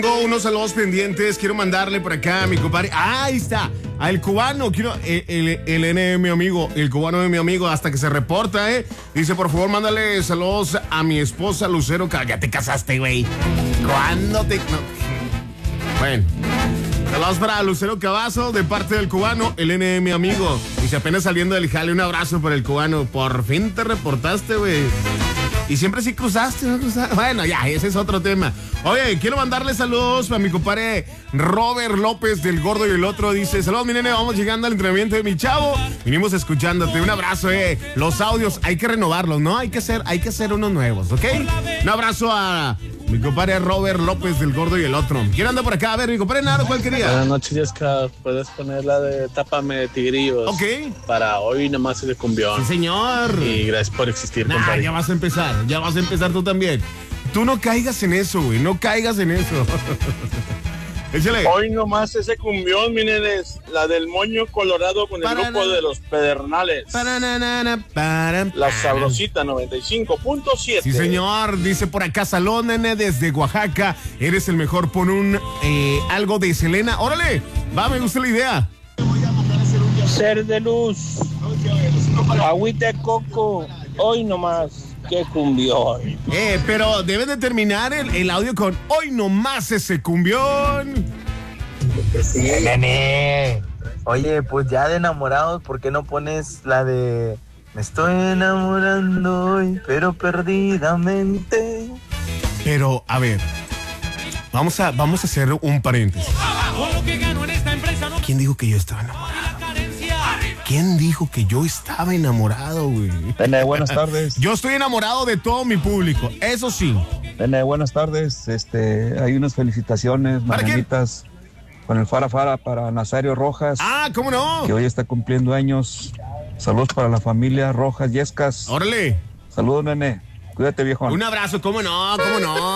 Tengo unos saludos pendientes, quiero mandarle por acá a mi compadre. Ahí está, al cubano, quiero el N de mi amigo, el cubano de mi amigo, hasta que se reporta, Dice, por favor, mándale saludos a mi esposa Lucero. Ya te casaste, güey. ¿Cuándo te...? No. Bueno, saludos para Lucero Cavazo, de parte del cubano, el N de mi amigo. Dice, apenas saliendo del jale, un abrazo para el cubano. Por fin te reportaste, güey. Y siempre sí cruzaste, ¿no? Bueno, ya, ese es otro tema. Oye, quiero mandarle saludos a mi compadre Robert López del Gordo y el Otro. Dice, saludos, mi nene, vamos llegando al entrenamiento de mi chavo. Vinimos escuchándote, un abrazo, Los audios hay que renovarlos, ¿no? Hay que hacer unos nuevos, ¿ok? Un abrazo a mi compadre Robert López del Gordo y el Otro. ¿Quién anda por acá? A ver, mi compadre Naro, ¿cuál quería? Buenas noches, Jessica. Puedes poner la de Tápame de Tigrillos. Ok. Para hoy nomás el cumbión. Sí, señor. Y gracias por existir, compadre. Ya vas a empezar tú también. Tú no caigas en eso, güey, no caigas en eso. Échale. Hoy nomás ese cumbión, mi nenes, la del moño colorado con el grupo de los Pedernales. La Sabrosita 95.7. Sí, señor, dice por acá Salón, nene, desde Oaxaca. Eres el mejor, pon algo de Selena. Órale, va, me gusta la idea. Ser de luz, agüita de coco, hoy nomás. ¡Qué cumbión! Pero debes de terminar el audio con hoy nomás ese cumbión. Sí, nene. Oye, pues ya de enamorados, ¿por qué no pones la de me estoy enamorando hoy, pero perdidamente? Pero, a ver, vamos a hacer un paréntesis. ¿Quién dijo que yo estaba enamorado? ¿Quién dijo que yo estaba enamorado, güey? Nene, buenas tardes. Yo estoy enamorado de todo mi público, eso sí. Nene, buenas tardes. Hay unas felicitaciones, mañanitas con el Fara Fara para Nazario Rojas. Ah, ¿cómo no? Que hoy está cumpliendo años. Saludos para la familia Rojas Yescas. Órale. Saludos, nene. Cuídate, viejo. Un abrazo, ¿cómo no?